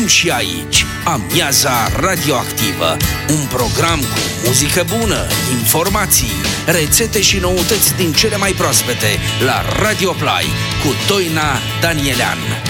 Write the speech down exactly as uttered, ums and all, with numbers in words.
și aici Amiaza Radioactivă, un program cu muzică bună, informații, rețete și noutăți din cele mai proaspete la Radio Play cu Doina Danielean.